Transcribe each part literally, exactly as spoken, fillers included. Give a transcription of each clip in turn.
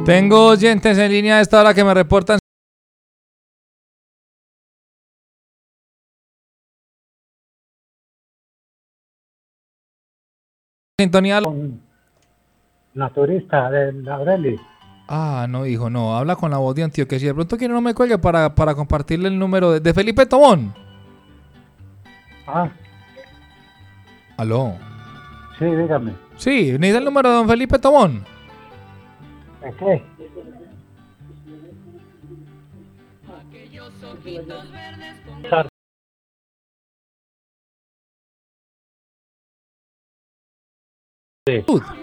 Tengo oyentes en línea a esta hora que me reportan sintonía. Naturista de Laureli. Ah, no, hijo, no. Habla con la voz de Antioquia. Si de pronto quiere no me cuelgue para, para compartirle el número de, de Felipe Tobón. Ah, Aló. sí, dígame. Sí, necesita el número de don Felipe Tobón. ¿De qué? Sí.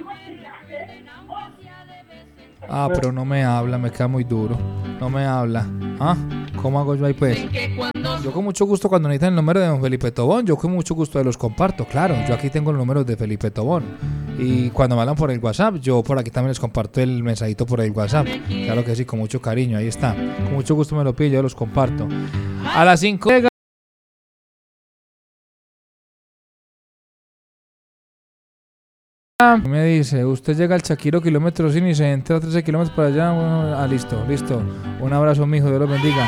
Ah, pero no me habla, me queda muy duro. No me habla. ¿Ah? ¿Cómo hago yo ahí pues? Yo con mucho gusto cuando necesitan el número de don Felipe Tobón, yo con mucho gusto los comparto, claro. Yo aquí tengo los números de Felipe Tobón. Y cuando me hablan por el WhatsApp, yo por aquí también les comparto el mensajito por el WhatsApp. Claro que sí, con mucho cariño, ahí está. Con mucho gusto me lo pido, yo los comparto. A las cinco... Me dice, usted llega al Chaquiro kilómetro cien y se entra trece kilómetros para allá. Bueno, ah, listo, listo. Un abrazo, mijo, Dios los bendiga.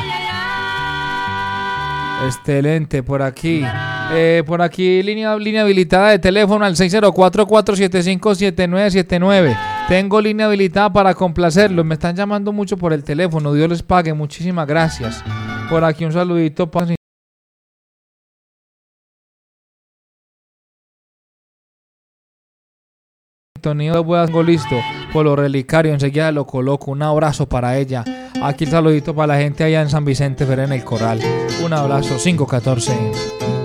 Excelente, por aquí. Eh, por aquí, línea, línea habilitada de teléfono al seis cero cuatro, cuatro siete cinco, siete nueve siete nueve. Tengo línea habilitada para complacerlos. Me están llamando mucho por el teléfono. Dios les pague. Muchísimas gracias. Por aquí un saludito para... Lo voy a listo por lo relicario, enseguida lo coloco. Un abrazo para ella. Aquí el saludito para la gente allá en San Vicente Ferrer en el Corral. Un abrazo, cinco catorce.